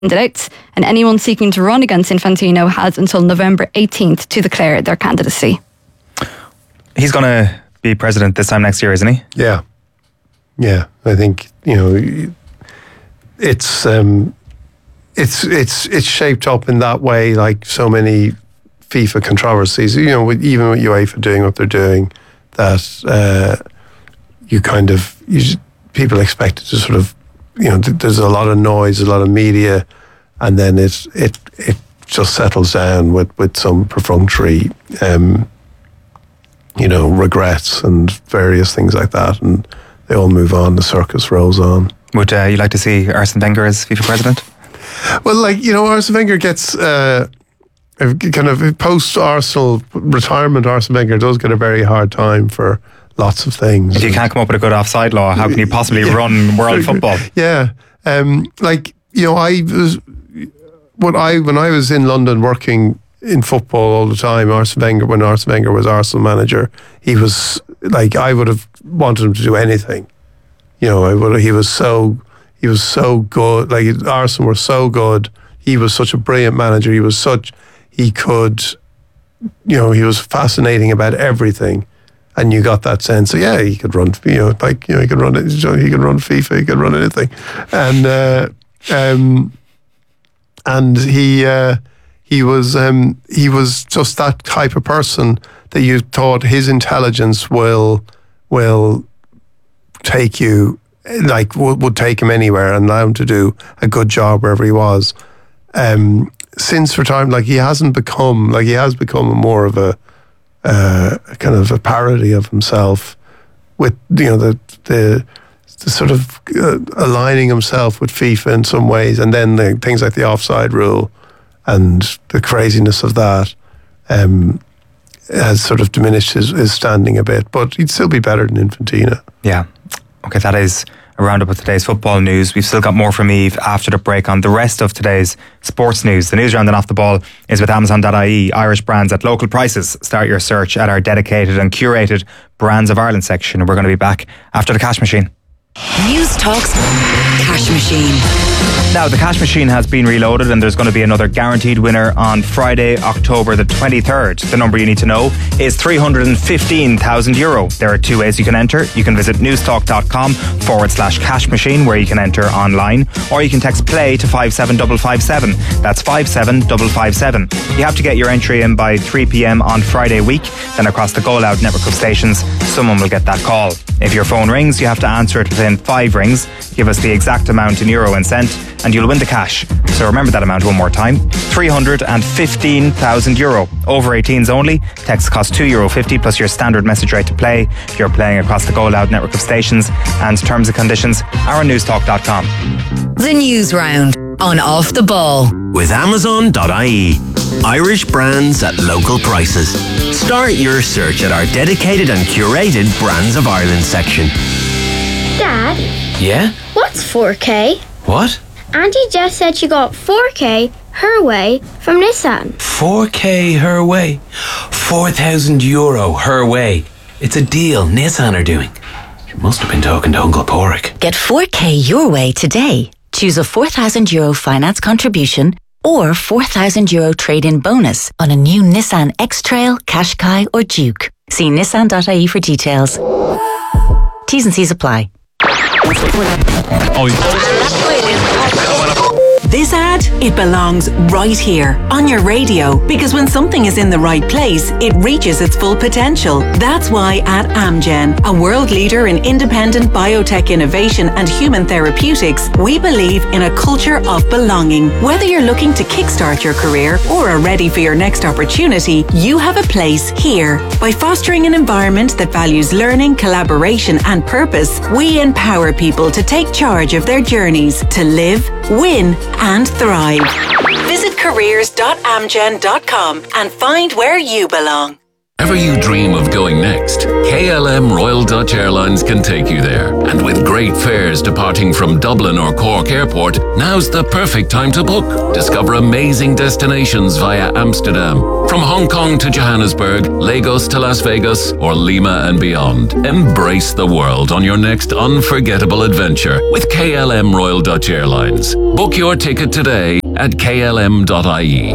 candidates, and anyone seeking to run against Infantino has until November 18th to declare their candidacy. He's going to be president this time next year, isn't he? Yeah. I think it's shaped up in that way, like so many FIFA controversies. Even with UEFA doing what they're doing, that people expect it to sort of, there's a lot of noise, a lot of media, and then it just settles down with some perfunctory, regrets and various things like that, and they all move on. The circus rolls on. Would you like to see Arsene Wenger as FIFA president? Well, Arsene Wenger gets kind of post-Arsenal retirement. Arsene Wenger does get a very hard time for lots of things. If you can't come up with a good offside law, how can you possibly run world football? Yeah, when I was in London working in football all the time, when Arsene Wenger was Arsenal manager, he was like, I would have wanted him to do anything. He was so good. Like, Arsenal were so good. He was such a brilliant manager. He was fascinating about everything. And you got that sense. So yeah, he could run. He could run FIFA. He could run anything. And he was just that type of person that you thought his intelligence will take you, like would take him anywhere and allow him to do a good job wherever he was. Since retirement, he has become more of a kind of a parody of himself, with the sort of aligning himself with FIFA in some ways, and then the things like the offside rule and the craziness of that has sort of diminished his standing a bit, but he'd still be better than Infantino. Yeah. Okay, that is a roundup of today's football news. We've still got more from Eve after the break on the rest of today's sports news. The news round and off the ball is with Amazon.ie. Irish brands at local prices. Start your search at our dedicated and curated Brands of Ireland section. We're going to be back after the cash machine. News Talk's Cash Machine. Now, the cash machine has been reloaded and there's going to be another guaranteed winner on Friday, October the 23rd. The number you need to know is €315,000. There are two ways you can enter. You can visit newstalk.com/cash machine, where you can enter online, or you can text play to 57557. That's 57557. You have to get your entry in by 3 p.m. on Friday week. Then across the Go Loud network of stations, someone will get that call. If your phone rings, you have to answer it within 5 rings. Give us the exact amount in euro and cent, and you'll win the cash. So remember that amount one more time. €315,000. Over 18s only. Text costs €2.50 plus your standard message rate to play. You're playing across the Go Loud network of stations, and terms and conditions are on newstalk.com. The News Round on Off the Ball with Amazon.ie. Irish brands at local prices. Start your search at our dedicated and curated Brands of Ireland section. Dad? Yeah? What's 4K? What? Auntie just said she got 4K her way from Nissan. 4K her way? €4,000 her way. It's a deal Nissan are doing. She must have been talking to Uncle Porrick. Get 4K your way today. Choose a €4,000 finance contribution or €4,000 trade-in bonus on a new Nissan X-Trail, Qashqai or Duke. See nissan.ie for details. T's and C's apply. This ad, it belongs right here on your radio, because when something is in the right place, it reaches its full potential. That's why at Amgen, a world leader in independent biotech innovation and human therapeutics, we believe in a culture of belonging. Whether you're looking to kickstart your career or are ready for your next opportunity, you have a place here. By fostering an environment that values learning, collaboration and purpose, we empower people to take charge of their journeys, to live, win and thrive. Visit careers.amgen.com and find where you belong. Wherever you dream of going next, KLM Royal Dutch Airlines can take you there. And with great fares departing from Dublin or Cork Airport, now's the perfect time to book. Discover amazing destinations via Amsterdam. From Hong Kong to Johannesburg, Lagos to Las Vegas, or Lima and beyond. Embrace the world on your next unforgettable adventure with KLM Royal Dutch Airlines. Book your ticket today at klm.ie.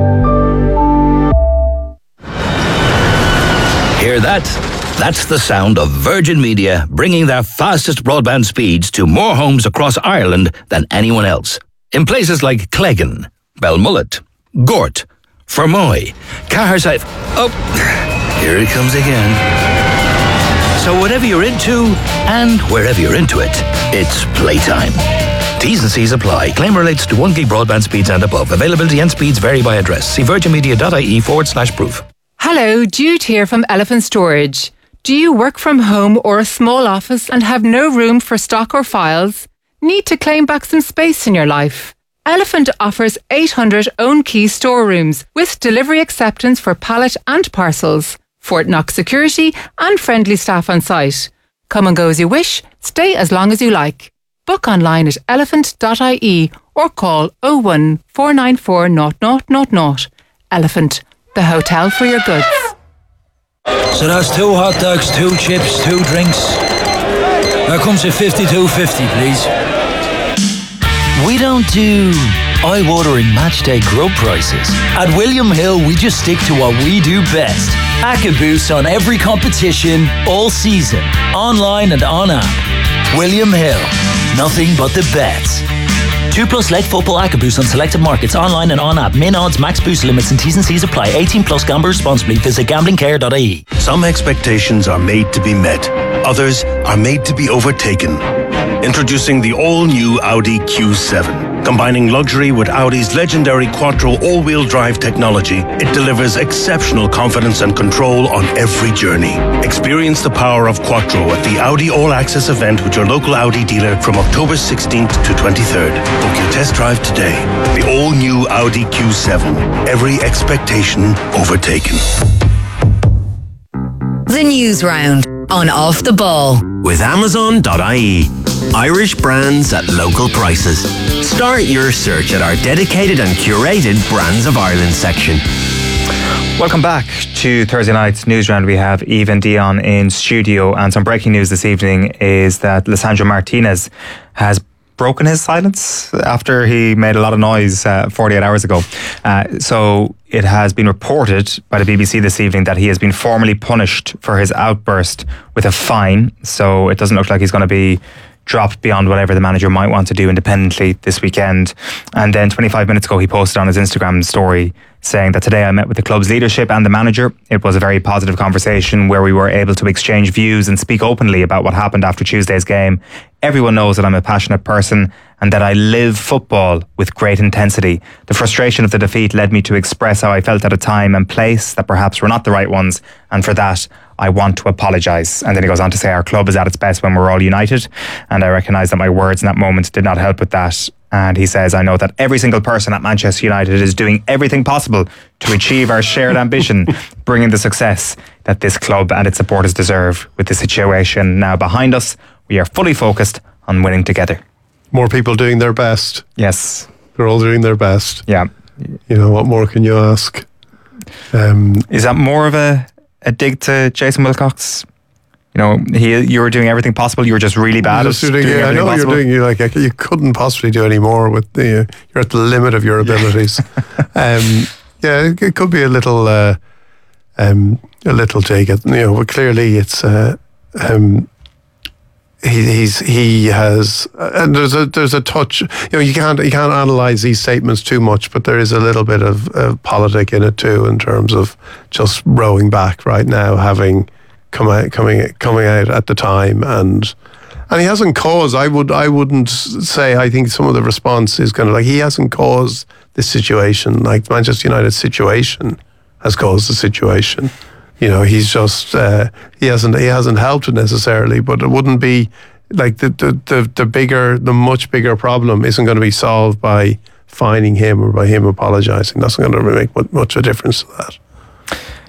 Hear that? That's the sound of Virgin Media bringing their fastest broadband speeds to more homes across Ireland than anyone else. In places like Cleggan, Belmullet, Gort, Fermoy, Caherside... Oh, here it comes again. So whatever you're into, and wherever you're into it, it's playtime. T's and C's apply. Claim relates to 1 gig broadband speeds and above. Availability and speeds vary by address. See virginmedia.ie/proof. Hello, Jude here from Elephant Storage. Do you work from home or a small office and have no room for stock or files? Need to claim back some space in your life? Elephant offers 800 own key storerooms with delivery acceptance for pallet and parcels, Fort Knox security and friendly staff on site. Come and go as you wish, stay as long as you like. Book online at elephant.ie or call 01 494 0000. Elephant, the hotel for your goods. So that's 2 hot dogs, 2 chips, 2 drinks. That comes at $52.50, please. We don't do eye-watering matchday grub prices. At William Hill, we just stick to what we do best. Acca boosts on every competition, all season, online and on app. William Hill, nothing but the best. 2+ leg football Acca boost on selected markets, online and on app. Min odds, max boost limits and T's and C's apply. 18+, gamble responsibly. Visit gamblingcare.ie. Some expectations are made to be met. Others are made to be overtaken. Introducing the all-new Audi Q7. Combining luxury with Audi's legendary Quattro all-wheel drive technology, it delivers exceptional confidence and control on every journey. Experience the power of Quattro at the Audi All Access event with your local Audi dealer from October 16th to 23rd. Book your test drive today. The all-new Audi Q7. Every expectation overtaken. The News Round on Off the Ball. With Amazon.ie. Irish brands at local prices. Start your search at our dedicated and curated Brands of Ireland section. Welcome back to Thursday night's News Round. We have Eve and Dion in studio, and some breaking news this evening is that Lisandro Martinez has broken his silence after he made a lot of noise 48 hours ago. So it has been reported by the BBC this evening that he has been formally punished for his outburst with a fine. So it doesn't look like he's going to be dropped beyond whatever the manager might want to do independently this weekend. And then 25 minutes ago, he posted on his Instagram story saying that today I met with the club's leadership and the manager. It was a very positive conversation where we were able to exchange views and speak openly about what happened after Tuesday's game. Everyone knows that I'm a passionate person and that I live football with great intensity. The frustration of the defeat led me to express how I felt at a time and place that perhaps were not the right ones, and for that I want to apologise. And then he goes on to say, our club is at its best when we're all united, and I recognise that my words in that moment did not help with that. And he says, I know that every single person at Manchester United is doing everything possible to achieve our shared ambition, bringing the success that this club and its supporters deserve. With the situation now behind us, we are fully focused on winning together. More people doing their best. Yes. They're all doing their best. Yeah. You know, what more can you ask? Is that more of a dig to Jason Wilcox? You know, you were doing everything possible. You were just really bad at doing everything I know possible. you're doing. You couldn't possibly do any more with you're at the limit of your abilities. Yeah, it could be a little dig at, you know, but clearly it's he has, and there's a touch. You know, you can't analyze these statements too much, but there is a little bit of politic in it too, in terms of just rowing back right now, having coming out at the time, and he hasn't caused. I wouldn't say. I think some of the response is kind of like he hasn't caused this situation. Like Manchester United's situation has caused the situation. You know, he's just he hasn't helped it necessarily, but it wouldn't be like the much bigger problem isn't going to be solved by fining him or by him apologising. That's not going to make much of a difference to that.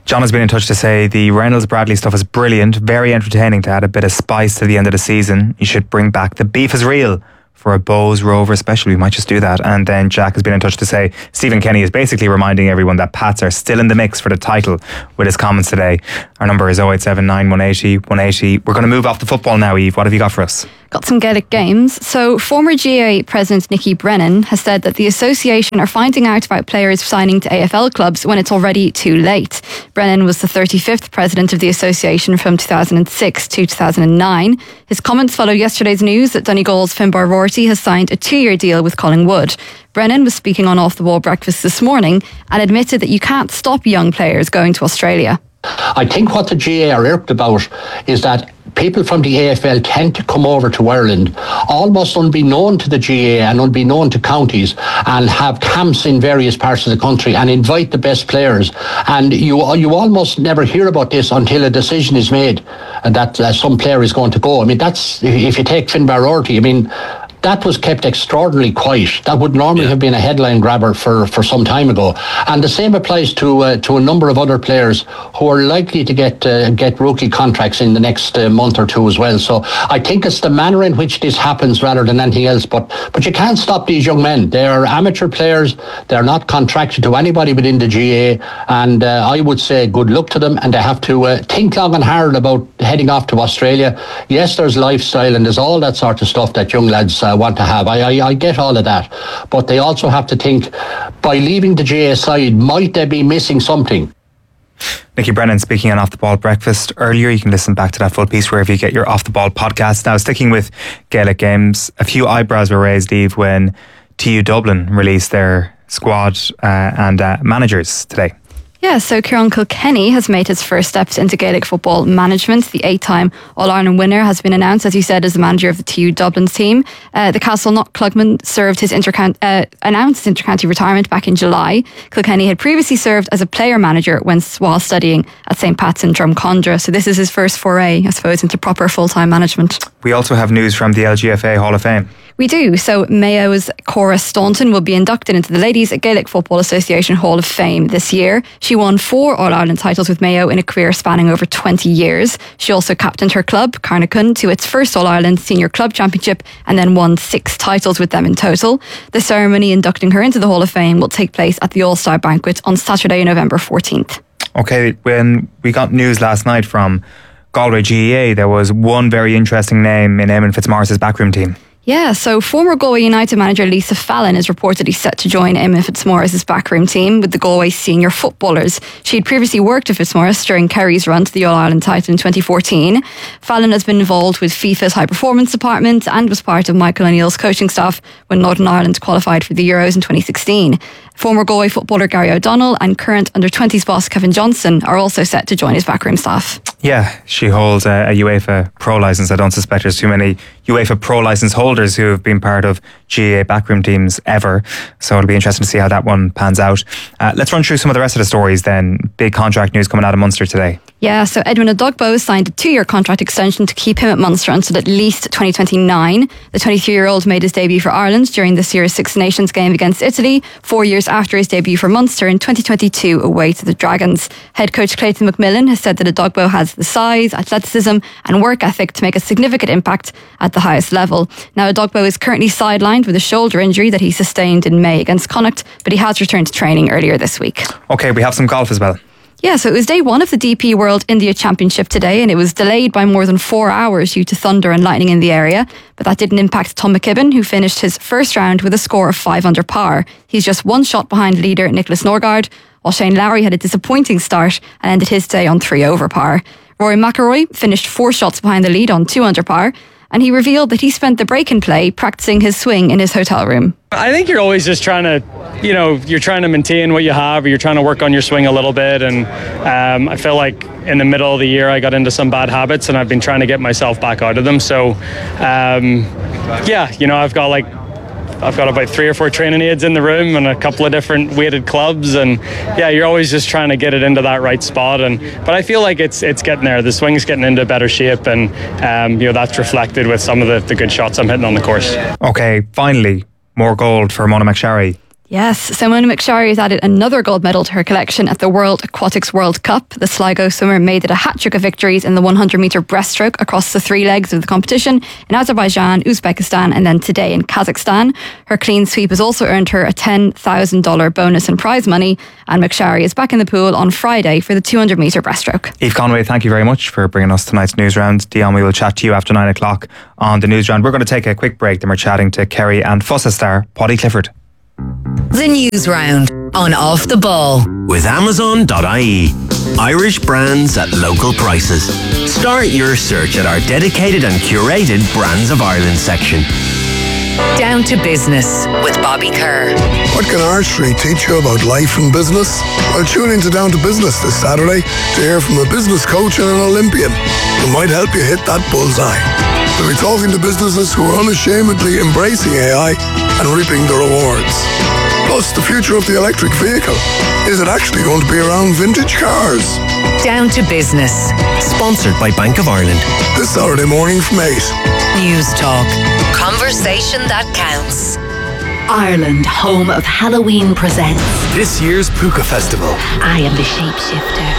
John has been in touch to say the Reynolds Bradley stuff is brilliant, very entertaining to add a bit of spice to the end of the season. You should bring back the beef is real for a Bowes Rover special. We might just do that. And then Jack has been in touch to say Stephen Kenny is basically reminding everyone that Pats are still in the mix for the title with his comments today. Our number is 0879 180 180. We're going to move off the football now, Eve. What have you got for us? Got some Gaelic games. So former GAA President Nicky Brennan has said that the association are finding out about players signing to AFL clubs when it's already too late. Brennan was the 35th president of the association from 2006 to 2009. His comments follow yesterday's news that Donegal's Finbar Rorty has signed a 2-year deal with Collingwood. Brennan was speaking on Off the Ball Breakfast this morning and admitted that you can't stop young players going to Australia. I think what the GAA are irked about is that people from the AFL tend to come over to Ireland almost unbeknown to the GAA and unbeknown to counties, and have camps in various parts of the country and invite the best players. And you almost never hear about this until a decision is made that some player is going to go. I mean, that's, if you take Finbar Rorty, I mean, that was kept extraordinarily quiet. That would normally have been a headline grabber for some time ago. And the same applies to a number of other players who are likely to get rookie contracts in the next month or two as well. So I think it's the manner in which this happens rather than anything else. But you can't stop these young men. They are amateur players. They're not contracted to anybody within the GAA. And I would say good luck to them. And they have to think long and hard about heading off to Australia. Yes, there's lifestyle and there's all that sort of stuff that young lads want to have. I get all of that, but they also have to think, by leaving the GAA side, might they be missing something? Nicky Brennan speaking on Off the Ball Breakfast earlier. You can listen back to that full piece wherever you get your Off the Ball podcast. Now, sticking with Gaelic games, a few eyebrows were raised, Eve, when TU Dublin released their squad and managers today. Yeah, so Kieran Kilkenny has made his first steps into Gaelic football management. The 8-time All-Ireland winner has been announced, as you said, as the manager of the TU Dublin team. The Castleknock Clubman announced his intercounty retirement back in July. Kilkenny had previously served as a player manager while studying at St. Pat's in Drumcondra. So this is his first foray, I suppose, into proper full-time management. We also have news from the LGFA Hall of Fame. We do. So Mayo's Cora Staunton will be inducted into the Ladies Gaelic Football Association Hall of Fame this year. She won 4 All-Ireland titles with Mayo in a career spanning over 20 years. She also captained her club, Carnachan, to its first All-Ireland Senior Club Championship and then won 6 titles with them in total. The ceremony inducting her into the Hall of Fame will take place at the All-Star Banquet on Saturday, November 14th. Okay, when we got news last night from Galway GAA, there was one very interesting name in Eamon Fitzmaurice's backroom team. Yeah, so former Galway United manager Lisa Fallon is reportedly set to join Eamon Fitzmaurice's backroom team with the Galway senior footballers. She had previously worked with Fitzmaurice during Kerry's run to the All-Ireland title in 2014. Fallon has been involved with FIFA's high performance department and was part of Michael O'Neill's coaching staff when Northern Ireland qualified for the Euros in 2016. Former Galway footballer Gary O'Donnell and current under-20s boss Kevin Johnson are also set to join his backroom staff. Yeah, she holds a UEFA Pro licence. I don't suspect there's too many UEFA Pro licence holders who have been part of GAA backroom teams ever. So it'll be interesting to see how that one pans out. Let's run through some of the rest of the stories then. Big contract news coming out of Munster today. Yeah, so Edwin Adogbo signed a 2-year contract extension to keep him at Munster until at least 2029. The 23-year-old made his debut for Ireland during this year's Six Nations game against Italy, 4 years after his debut for Munster in 2022 away to the Dragons. Head coach Clayton McMillan has said that Adogbo has the size, athleticism and work ethic to make a significant impact at the highest level. Now, Adogbo is currently sidelined with a shoulder injury that he sustained in May against Connacht, but he has returned to training earlier this week. Okay, we have some golf as well. Yeah, so it was day 1 of the DP World India Championship today, and it was delayed by more than 4 hours due to thunder and lightning in the area. But that didn't impact Tom McKibben, who finished his first round with a score of 5 under par. He's just 1 shot behind leader Nicholas Norgard, while Shane Lowry had a disappointing start and ended his day on 3 over par. Rory McIlroy finished 4 shots behind the lead on 2 under par, and he revealed that he spent the break in play practicing his swing in his hotel room. I think you're always just trying to, you're trying to maintain what you have, or you're trying to work on your swing a little bit. And I feel like in the middle of the year I got into some bad habits and I've been trying to get myself back out of them. So, I've got about 3 or 4 training aids in the room and a couple of different weighted clubs, and you're always just trying to get it into that right spot. But I feel like it's getting there. The swing's getting into better shape, and that's reflected with some of the good shots I'm hitting on the course. Okay, finally, more gold for Mona McSharry. Yes, Simone McSharry has added another gold medal to her collection at the World Aquatics World Cup. The Sligo swimmer made it a hat-trick of victories in the 100-metre breaststroke across the 3 legs of the competition in Azerbaijan, Uzbekistan and then today in Kazakhstan. Her clean sweep has also earned her a $10,000 bonus in prize money, and McSharry is back in the pool on Friday for the 200-metre breaststroke. Eve Conway, thank you very much for bringing us tonight's news round. Dion, we will chat to you after 9 o'clock on the news round. We're going to take a quick break, then we're chatting to Kerry and Fussa star Paddy Clifford. The News Round on Off the Ball. With Amazon.ie. Irish brands at local prices. Start your search at our dedicated and curated Brands of Ireland section. Down to Business with Bobby Kerr. What can archery teach you about life and business? Well, tune into Down to Business this Saturday to hear from a business coach and an Olympian who might help you hit that bullseye. We'll be talking to businesses who are unashamedly embracing AI and reaping the rewards. Plus, the future of the electric vehicle. Is it actually going to be around vintage cars? Down to Business. Sponsored by Bank of Ireland. This Saturday morning from 8. News Talk. Conversation that counts. Ireland, home of Halloween, presents this year's Puka Festival. I am the shapeshifter,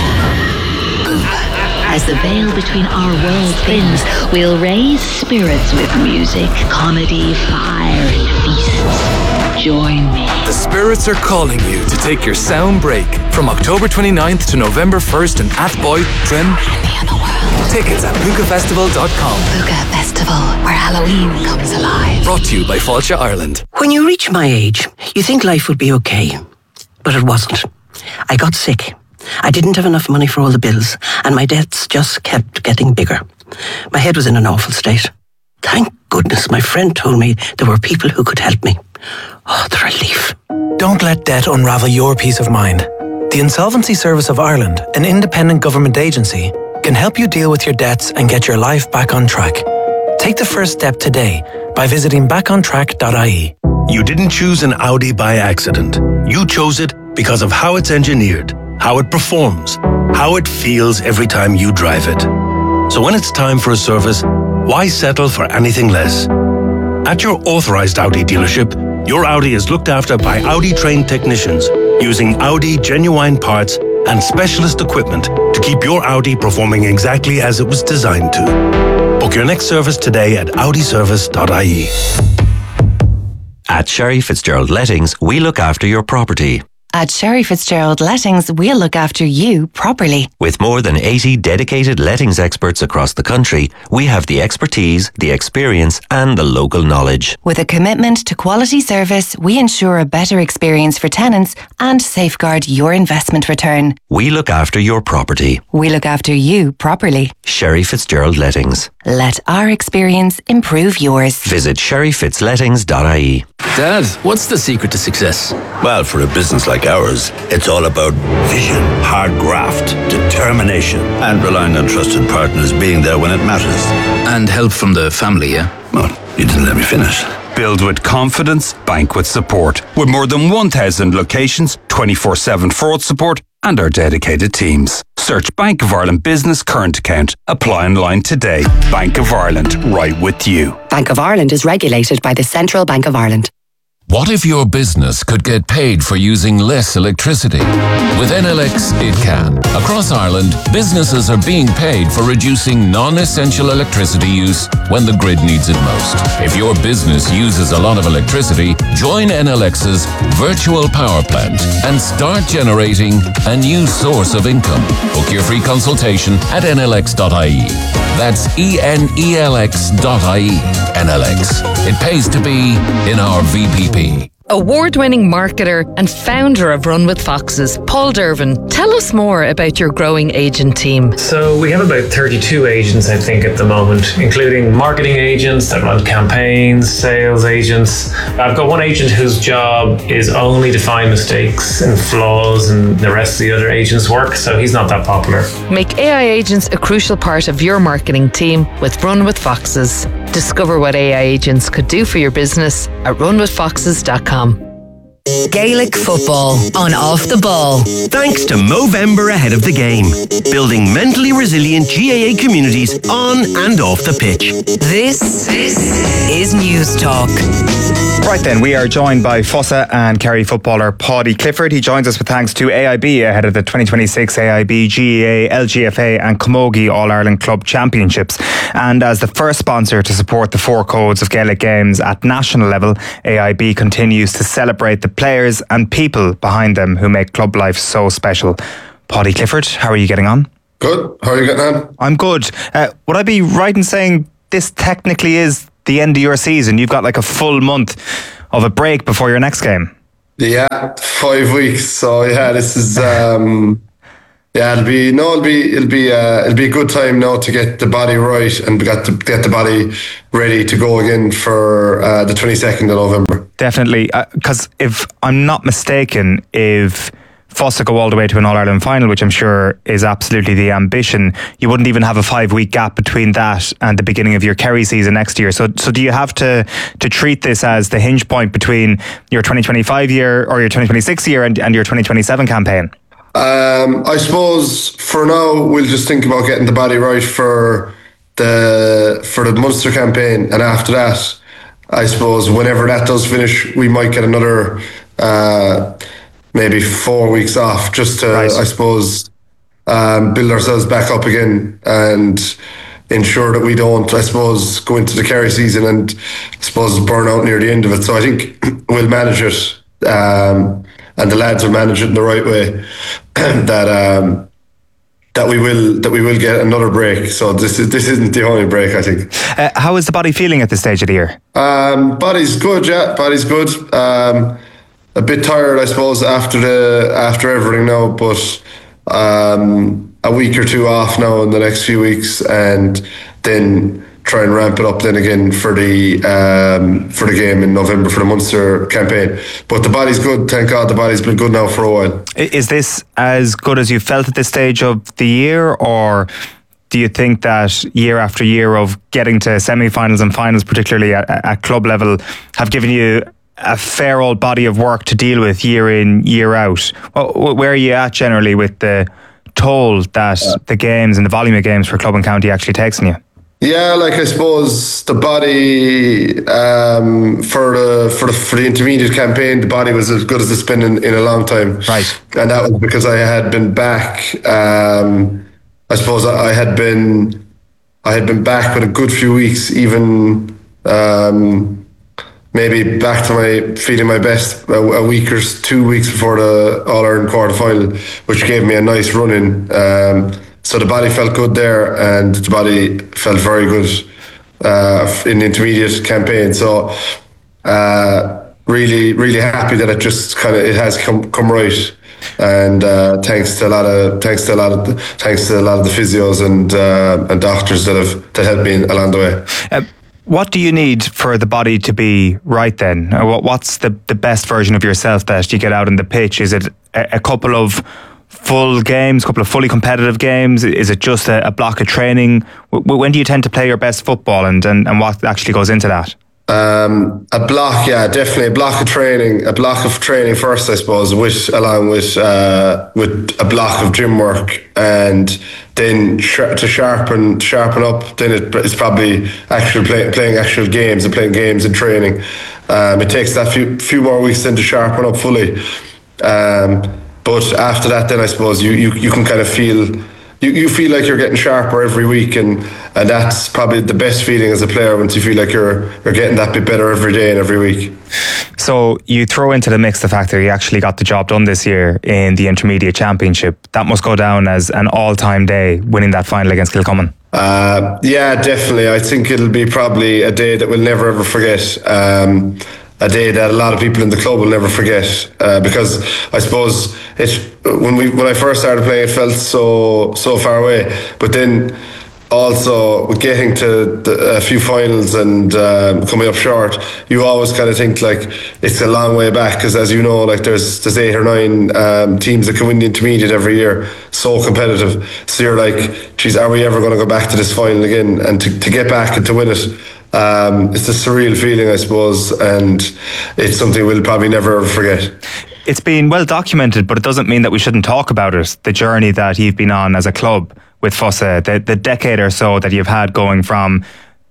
Puka. As the veil between our worlds thins, we'll raise spirits with music, comedy, fire, and feasts. Join me. The spirits are calling you to take your sound break from October 29th to November 1st in Athboy, Trim. Tickets at pukafestival.com. Puka Festival, where Halloween comes alive. Brought to you by Fáilte Ireland. When you reach my age, you think life would be okay. But it wasn't. I got sick. I didn't have enough money for all the bills, and my debts just kept getting bigger. My head was in an awful state. Thank goodness my friend told me there were people who could help me. Oh, the relief. Don't let debt unravel your peace of mind. The Insolvency Service of Ireland, an independent government agency, can help you deal with your debts and get your life back on track. Take the first step today by visiting backontrack.ie. You didn't choose an Audi by accident. You chose it because of how it's engineered, how it performs, how it feels every time you drive it. So when it's time for a service, why settle for anything less? At your authorized Audi dealership, your Audi is looked after by Audi-trained technicians using Audi genuine parts and specialist equipment to keep your Audi performing exactly as it was designed to. Book your next service today at audiservice.ie. At Sherry Fitzgerald Lettings, we look after your property. At Sherry Fitzgerald Lettings, we'll look after you properly. With more than 80 dedicated lettings experts across the country, we have the expertise, the experience and the local knowledge. With a commitment to quality service, we ensure a better experience for tenants and safeguard your investment return. We look after your property. We look after you properly. Sherry Fitzgerald Lettings. Let our experience improve yours. Visit sherryfitzlettings.ie. Dad, what's the secret to success? Well, for a business like ours, it's all about vision, hard graft, determination, and relying on trusted partners being there when it matters. And help from the family, yeah? Well, you didn't let me finish. Build with confidence, bank with support. With more than 1,000 locations, 24/7 fraud support, and our dedicated teams. Search Bank of Ireland Business Current Account. Apply online today. Bank of Ireland, right with you. Bank of Ireland is regulated by the Central Bank of Ireland. What if your business could get paid for using less electricity? With NLX, it can. Across Ireland, businesses are being paid for reducing non-essential electricity use when the grid needs it most. If your business uses a lot of electricity, join NLX's virtual power plant and start generating a new source of income. Book your free consultation at nlx.ie. That's enelx.ie. NLX. It pays to be in our VPP. Award-winning marketer and founder of Run with Foxes, Paul Dervin. Tell us more about your growing agent team. So we have about 32 agents, I think, at the moment, including marketing agents that run campaigns, sales agents. I've got one agent whose job is only to find mistakes and flaws in the rest of the other agents' work, so he's not that popular. Make AI agents a crucial part of your marketing team with Run with Foxes. Discover what AI agents could do for your business at runwithfoxes.com. Gaelic football on Off the Ball. Thanks to Movember ahead of the game. Building mentally resilient GAA communities on and off the pitch. This is News Talk. Right then, we are joined by Fossa and Kerry footballer Paudie Clifford. He joins us with thanks to AIB ahead of the 2026 AIB, GEA, LGFA and Camogie All-Ireland Club Championships. And as the first sponsor to support the four codes of Gaelic games at national level, AIB continues to celebrate the players and people behind them who make club life so special. Paudie Clifford, how are you getting on? Good. How are you getting on? I'm good. Would I be right in saying this technically is the end of your season? You've got like a full month of a break before your next game. Yeah, 5 weeks. So yeah, this is it'll be a good time now to get the body right and get the body ready to go again for the 22nd of November. Definitely, because if I'm not mistaken, if Fossa go all the way to an All-Ireland final, which I'm sure is absolutely the ambition, you wouldn't even have a 5-week gap between that and the beginning of your Kerry season next year. So do you have to treat this as the hinge point between your 2025 year or your 2026 year and your 2027 campaign? I suppose for now we'll just think about getting the body right for the Munster campaign, and after that, I suppose whenever that does finish, we might get another maybe 4 weeks off just to, I suppose, build ourselves back up again and ensure that we don't, I suppose, go into the Kerry season and I suppose burn out near the end of it. So I think we'll manage it, and the lads will manage it in the right way. that we will get another break. So this isn't the only break, I think. How is the body feeling at this stage of the year? Body's good, yeah. Body's good. A bit tired, I suppose, after everything now, but a week or two off now in the next few weeks, and then try and ramp it up then again for the game in November for the Munster campaign. But the body's good, thank God. The body's been good now for a while. Is this as good as you felt at this stage of the year, or do you think that year after year of getting to semi-finals and finals, particularly at club level, have given you a fair old body of work to deal with year in, year out? Where are you at generally with the toll that the games and the volume of games for club and county actually takes on you? Yeah, like I suppose the body for the intermediate campaign, the body was as good as it's been in a long time. Right, and that was because I had been back. I suppose I had been back with a good few weeks, even. Maybe back to feeling my best a week or 2 weeks before the All-Ireland quarter-final, which gave me a nice run in. So the body felt good there, and the body felt very good in the intermediate campaign. So really, really happy that it has come right. And thanks to a lot of the physios and doctors that helped me along the way. What do you need for the body to be right then? What's the best version of yourself that you get out on the pitch? Is it a couple of full games, a couple of fully competitive games? Is it just a block of training? When do you tend to play your best football, and what actually goes into that? A block, yeah, definitely a block of training first, I suppose, along with a block of gym work, and then to sharpen up. Then it's probably actually playing actual games and playing games and training. It takes that few more weeks then to sharpen up fully. But after that, then I suppose you can kind of feel. You feel like you're getting sharper every week, and that's probably the best feeling as a player, once you feel like you're getting that bit better every day and every week. So you throw into the mix the fact that you actually got the job done this year in the Intermediate Championship. That must go down as an all-time day, winning that final against Kilcommon. Yeah, definitely. I think it'll be probably a day that we'll never ever forget. A day that a lot of people in the club will never forget, because I suppose when I first started playing, it felt so far away. But then also with getting to a few finals and coming up short, you always kind of think like it's a long way back, because as you know, like there's 8 or 9 teams that can win the intermediate every year, so competitive. So you're like, geez, are we ever going to go back to this final again? And to get back and to win it, it's a surreal feeling, I suppose, and it's something we'll probably never ever forget. It's been well documented, but it doesn't mean that we shouldn't talk about it. The journey that you've been on as a club with Fossa, the decade or so that you've had, going from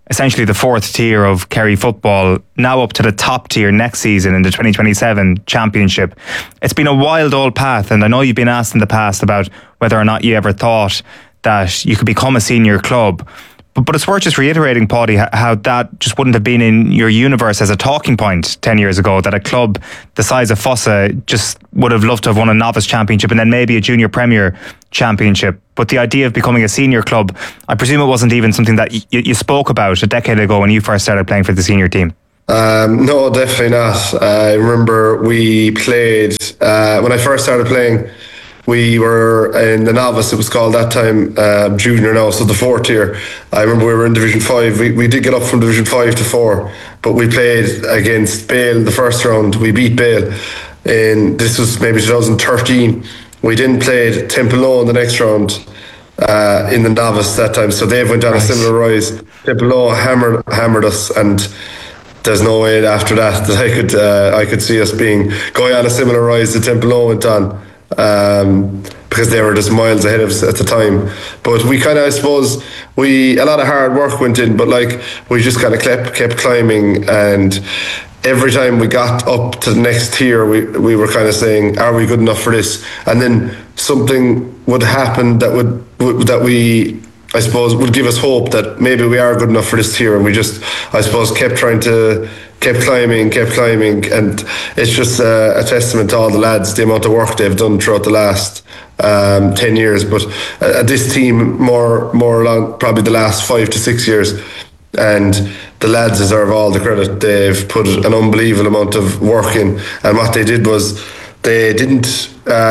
essentially the fourth tier of Kerry football, now up to the top tier next season in the 2027 championship. It's been a wild old path, and I know you've been asked in the past about whether or not you ever thought that you could become a senior club. But it's worth just reiterating, Paddy, how that just wouldn't have been in your universe as a talking point 10 years ago, that a club the size of Fossa just would have loved to have won a novice championship and then maybe a junior premier championship. But the idea of becoming a senior club, I presume it wasn't even something that you spoke about a decade ago when you first started playing for the senior team. No, definitely not. I remember we played, when I first started playing, we were in the novice, it was called that time, junior now, so the fourth tier. I remember we were in Division 5. We did get up from Division 5 to 4, but we played against Bale the first round. We beat Bale, and this was maybe 2013. We then played Temple the next round in the novice that time, so they went on a similar rise. Temple hammered us, and there's no way after that I could see us going on a similar rise that Temple went on. Because they were just miles ahead of us at the time. But we kind of, I suppose, a lot of hard work went in, but like we just kind of kept climbing, and every time we got up to the next tier, we were kind of saying, are we good enough for this? And then something would happen that we I suppose would give us hope that maybe we are good enough for this tier, and we just, I suppose, kept climbing, and it's just a testament to all the lads, the amount of work they've done throughout the last 10 years, but this team more along probably the last 5 to 6 years, and the lads deserve all the credit. They've put an unbelievable amount of work in, and what they did was they didn't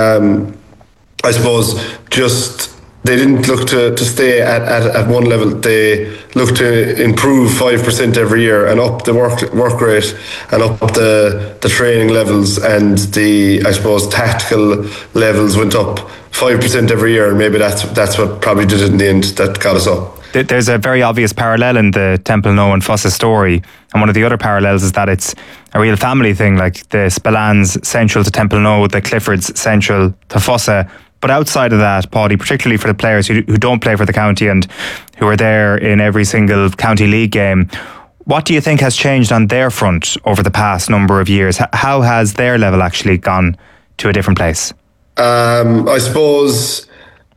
I suppose they didn't look to stay at one level. They looked to improve 5% every year and up the work rate and up the training levels, and the, I suppose, tactical levels went up 5% every year, and maybe that's what probably did it in the end that got us up. There's a very obvious parallel in the Temple and Fossa story, and one of the other parallels is that it's a real family thing, like the Spillans central to Temple, the Cliffords central to Fossa. But outside of that, Paddy, particularly for the players who don't play for the county and who are there in every single county league game, what do you think has changed on their front over the past number of years? How has their level actually gone to a different place? I suppose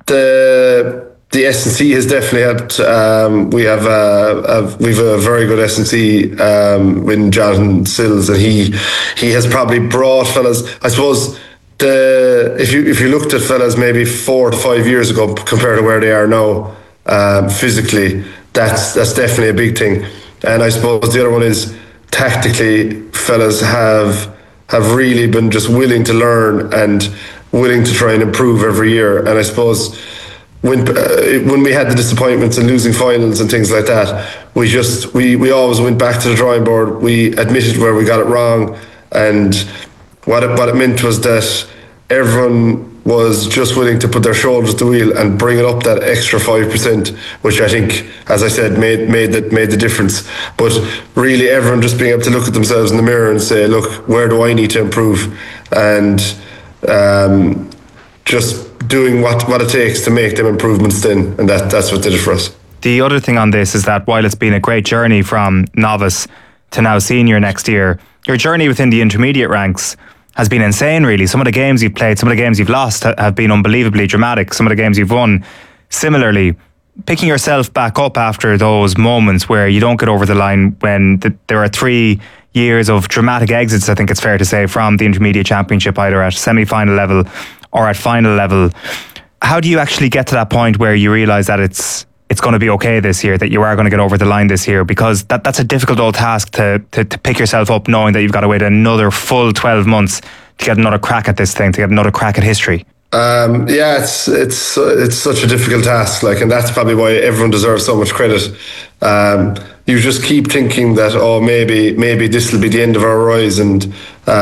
the S&C has definitely helped. We have a very good S&C in Jonathan Sills, and he has probably brought fellas, I suppose. If you looked at fellas maybe 4 to 5 years ago compared to where they are now, physically, that's definitely a big thing. And I suppose the other one is tactically, fellas have really been just willing to learn and willing to try and improve every year. And I suppose when we had the disappointments and losing finals and things like that, we always went back to the drawing board. We admitted where we got it wrong, and what it meant was that everyone was just willing to put their shoulders to the wheel and bring it up that extra 5%, which I think, as I said, made the difference. But really, everyone just being able to look at themselves in the mirror and say, look, where do I need to improve? And just doing what it takes to make them improvements then, and that's what did it for us. The other thing on this is that while it's been a great journey from novice to now senior next year, your journey within the intermediate ranks has been insane, really. Some of the games you've played, some of the games you've lost have been unbelievably dramatic. Some of the games you've won, similarly. Picking yourself back up after those moments where you don't get over the line, when there are 3 years of dramatic exits, I think it's fair to say, from the intermediate championship, either at semi-final level or at final level. How do you actually get to that point where you realise that it's going to be okay this year, that you are going to get over the line this year? Because that's a difficult old task to pick yourself up, knowing that you've got to wait another full 12 months to get another crack at this thing, to get another crack at history. Yeah, it's such a difficult task, and that's probably why everyone deserves so much credit. You just keep thinking that, maybe this will be the end of our rise, and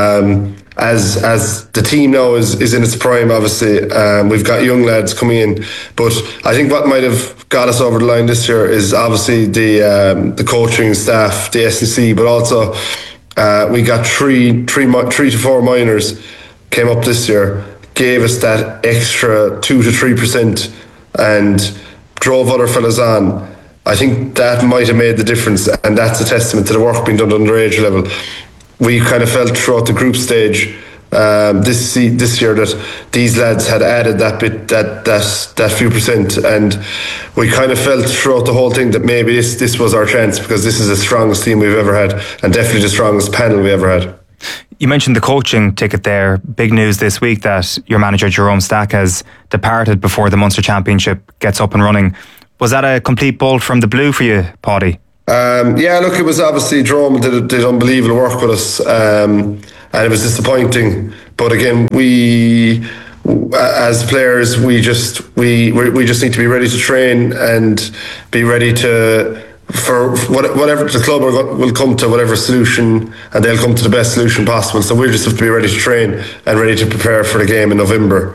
as the team now is in its prime, obviously, we've got young lads coming in, but I think what might have got us over the line this year is obviously the coaching staff, the S&C, but also we got three to four minors came up this year, gave us that extra 2 to 3% and drove other fellas on. I think that might have made the difference, and that's a testament to the work being done at underage level. We kind of felt throughout the group stage this year that these lads had added that few percent, and we kind of felt throughout the whole thing that maybe this was our chance, because this is the strongest team we've ever had, and definitely the strongest panel we ever had. You mentioned the coaching ticket there. Big news this week that your manager Jerome Stack has departed before the Munster Championship gets up and running. Was that a complete bolt from the blue for you, Paddy? Yeah, look, it was obviously Jerome did unbelievable work with us, and it was disappointing. But again, we as players, we just need to be ready to train and be ready for whatever the club will come to, whatever solution, and they'll come to the best solution possible. So we just have to be ready to train and ready to prepare for the game in November.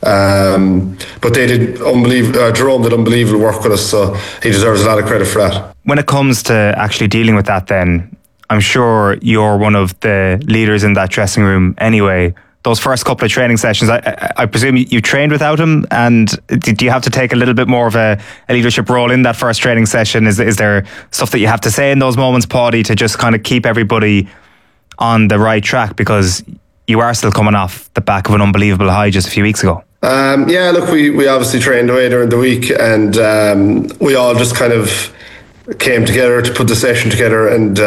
But they did Jerome did unbelievable work with us, so he deserves a lot of credit for that. When it comes to actually dealing with that, then I'm sure you're one of the leaders in that dressing room anyway. Those first couple of training sessions, I presume you trained without him, and do you have to take a little bit more of a leadership role in that first training session? Is there stuff that you have to say in those moments, Paddy, to just kind of keep everybody on the right track, because you are still coming off the back of an unbelievable high just a few weeks ago? Yeah, look, we obviously trained away during the week, and we all just kind of came together to put the session together, and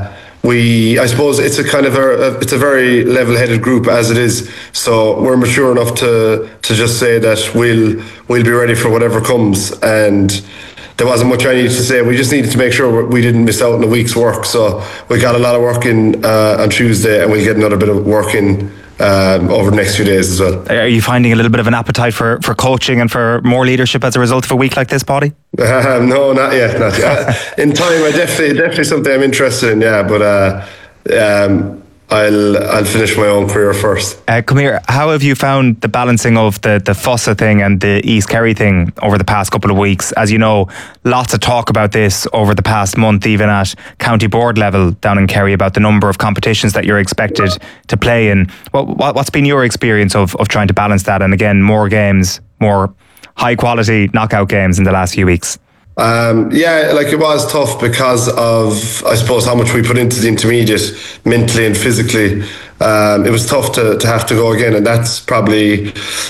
I suppose it's a kind of it's a very level-headed group as it is, so we're mature enough to just say that we'll be ready for whatever comes, and there wasn't much I needed to say. We just needed to make sure we didn't miss out on a week's work, so we got a lot of work in on Tuesday, and we'll get another bit of work in over the next few days as well. Are you finding a little bit of an appetite for coaching and for more leadership as a result of a week like this, Paddy? No, not yet. In time, definitely something I'm interested in. Yeah, but I'll finish my own career first. Come here. How have you found the balancing of the Fossa thing and the East Kerry thing over the past couple of weeks? As you know, lots of talk about this over the past month, even at county board level down in Kerry, about the number of competitions that you're expected to play in. What's been your experience of trying to balance that? And again, more games, more high quality knockout games in the last few weeks. Yeah, like it was tough because of, I suppose, how much we put into the intermediate mentally and physically. It was tough to have to go again, and that's probably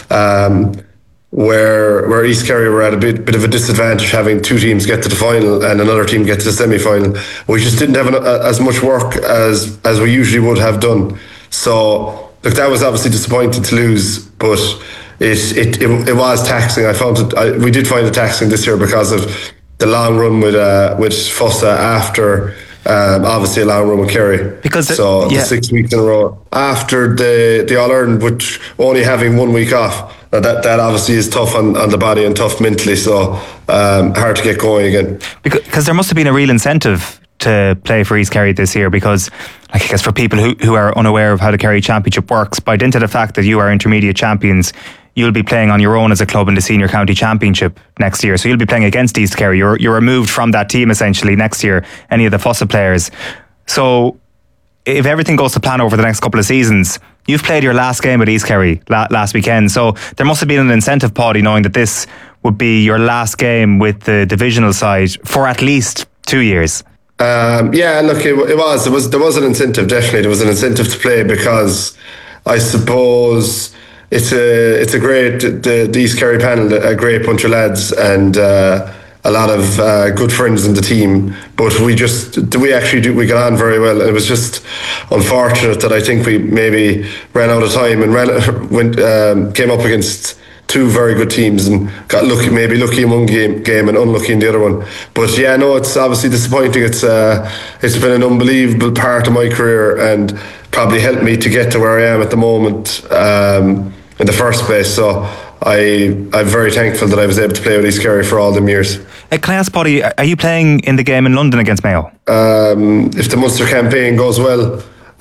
where East Kerry were at a bit of a disadvantage, having two teams get to the final and another team get to the semi-final. We just didn't have as much work as we usually would have done. So look, that was obviously disappointing to lose, but it was taxing. We did find it taxing this year because of the long run with Fossa after obviously a long run with Kerry. The 6 weeks in a row after the All-Ireland, which only having 1 week off, that obviously is tough on the body and tough mentally. So hard to get going again. Because there must have been a real incentive to play for East Kerry this year, because I guess for people who are unaware of how the Kerry Championship works, by dint of the fact that you are intermediate champions, you'll be playing on your own as a club in the Senior County Championship next year. So you'll be playing against East Kerry. You're removed from that team essentially next year, any of the Fossa players. So if everything goes to plan over the next couple of seasons, you've played your last game at East Kerry last weekend. So there must have been an incentive, Paddy, knowing that this would be your last game with the divisional side for at least 2 years. Yeah, look, it was. There was an incentive, definitely. There was an incentive to play, because I suppose it's a great, the East Kerry panel, a great bunch of lads, and a lot of good friends in the team. But we got on very well. It was just unfortunate that I think we maybe ran out of time and came up against two very good teams and got lucky in one game and unlucky in the other one. But yeah, no, it's obviously disappointing. It's been an unbelievable part of my career and probably helped me to get to where I am at the moment in the first place. So I'm very thankful that I was able to play with East Kerry for all them years. Can I ask, Paddy, are you playing in the game in London against Mayo? If the Munster campaign goes well,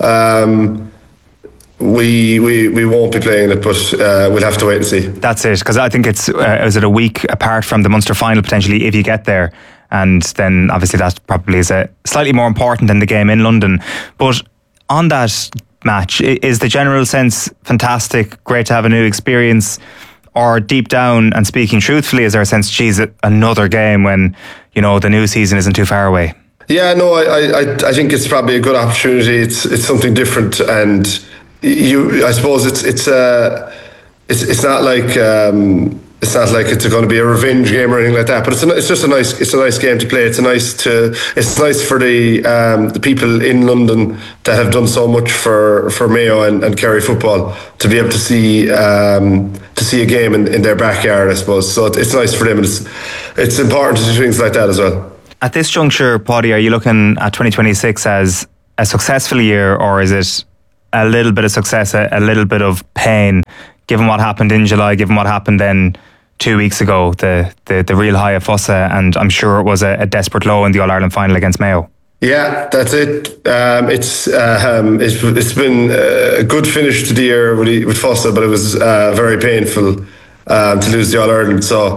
we won't be playing it, but we'll have to wait and see. That's it, because I think is it a week apart from the Munster final potentially if you get there, and then obviously that probably is slightly more important than the game in London. But on that match, is the general sense fantastic, great to have a new experience, or deep down and speaking truthfully, is there a sense, geez, another game when the new season isn't too far away? Yeah, no, I think it's probably a good opportunity. It's something different, and I suppose it's not like it's going to be a revenge game or anything like that. But it's just a nice game to play. It's nice for the people in London that have done so much for Mayo and Kerry football to be able to see a game in their backyard, I suppose. So it's nice for them, and it's important to do things like that as well. At this juncture, Paddy, are you looking at 2026 as a successful year, or is it a little bit of success, a little bit of pain, given what happened in July, given what happened then 2 weeks ago, the real high of Fossa, and I'm sure it was a desperate low in the All-Ireland final against Mayo? Yeah, that's it. It's been a good finish to the year with Fossa, but it was very painful to lose the All-Ireland. So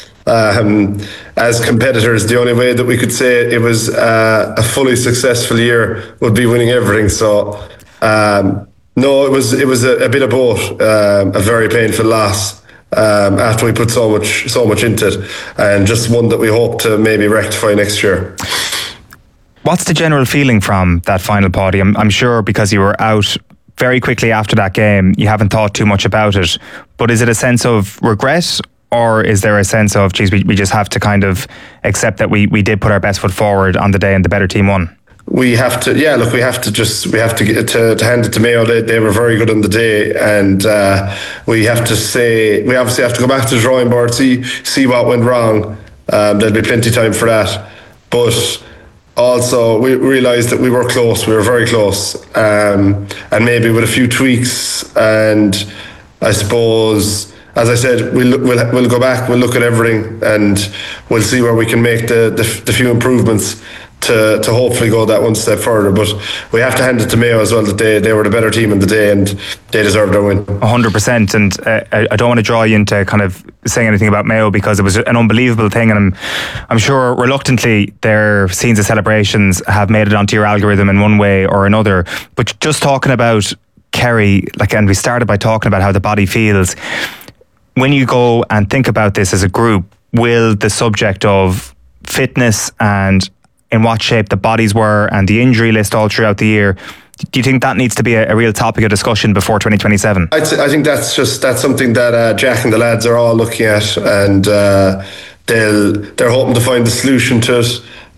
as competitors, the only way that we could say it was a fully successful year would be winning everything. So no, it was a bit of both. A very painful loss after we put so much into it, and just one that we hope to maybe rectify next year. What's the general feeling from that final, Paddy? I'm sure because you were out very quickly after that game, you haven't thought too much about it. But is it a sense of regret, or is there a sense of, geez, we just have to kind of accept that we did put our best foot forward on the day and the better team won? We have to get to hand it to Mayo. They were very good on the day, and we obviously have to go back to the drawing board, see what went wrong. There'll be plenty of time for that, but also we realised that we were close. We were very close, and maybe with a few tweaks, and I suppose, as I said, we'll go back, we'll look at everything, and we'll see where we can make the few improvements to hopefully go that one step further. But we have to hand it to Mayo as well, that they were the better team in the day, and they deserved their win. 100%. And I don't want to draw you into kind of saying anything about Mayo, because it was an unbelievable thing, and I'm sure reluctantly their scenes of celebrations have made it onto your algorithm in one way or another. But just talking about Kerry, and we started by talking about how the body feels. When you go and think about this as a group, will the subject of fitness and in what shape the bodies were and the injury list all throughout the year, do you think that needs to be a real topic of discussion before 2027? I think that's something that Jack and the lads are all looking at, and they're hoping to find the solution to it.